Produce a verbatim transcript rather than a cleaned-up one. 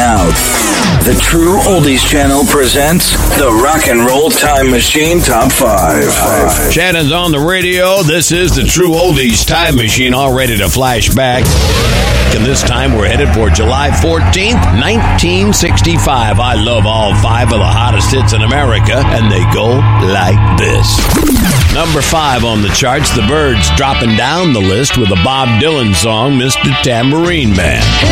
Now, the True Oldies Channel presents the Rock and Roll Time Machine Top five. Shannon's on the radio. This is the True Oldies Time Machine, all ready to flash back. And this time we're headed for July fourteenth, nineteen sixty-five. I love all five of the hottest hits in America, and they go like this. Number five on the charts, The Byrds dropping down the list with a Bob Dylan song, Mister Tambourine Man.